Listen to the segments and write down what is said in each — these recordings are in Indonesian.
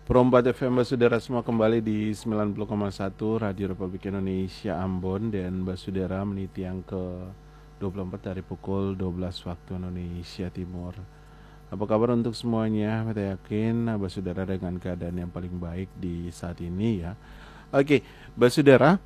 Perombat FM Basudara semua kembali di 90,1 Radio Republik Indonesia Ambon. Dan Basudara meniti yang ke-24 dari pukul 12 waktu Indonesia Timur. Apa kabar untuk semuanya? Saya yakin Basudara dengan keadaan yang paling baik di saat ini ya. Oke, Basudara,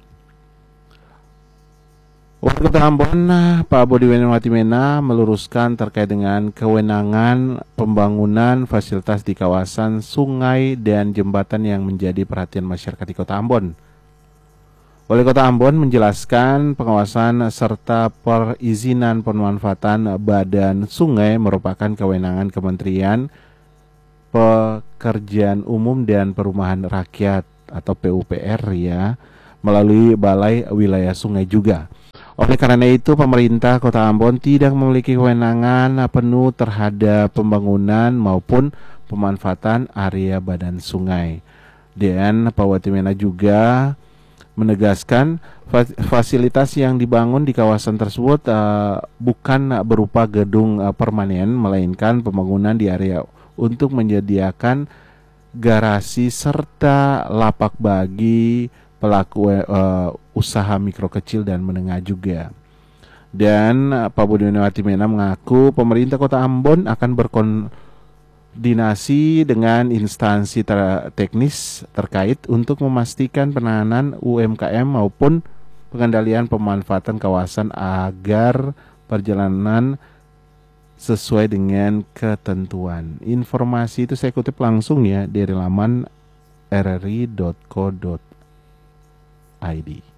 Wali Kota Ambon Pak Budi Watimena meluruskan terkait dengan kewenangan pembangunan fasilitas di kawasan sungai dan jembatan yang menjadi perhatian masyarakat di Kota Ambon. Wali Kota Ambon menjelaskan pengawasan serta perizinan pemanfaatan badan sungai merupakan kewenangan Kementerian Pekerjaan Umum dan Perumahan Rakyat atau PUPR ya, melalui Balai Wilayah Sungai juga. Oleh karena itu, pemerintah Kota Ambon tidak memiliki kewenangan penuh terhadap pembangunan maupun pemanfaatan area badan sungai. Dan Pak Watimena juga menegaskan fasilitas yang dibangun di kawasan tersebut bukan berupa gedung permanen, melainkan pembangunan di area untuk menyediakan garasi serta lapak bagi pelaku usaha mikro kecil dan menengah juga. Dan Pak Budi Watimena mengaku pemerintah Kota Ambon akan berkoordinasi dengan instansi teknis terkait untuk memastikan penanganan UMKM maupun pengendalian pemanfaatan kawasan agar perjalanan sesuai dengan ketentuan. Informasi itu saya kutip langsung ya dari laman rri.co.id.